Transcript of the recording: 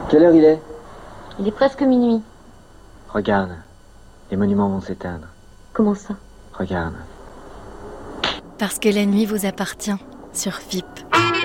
Quelle heure il est? Il est presque minuit. Regarde, les monuments vont s'éteindre. Comment ça? Regarde. Parce que la nuit vous appartient sur VIP.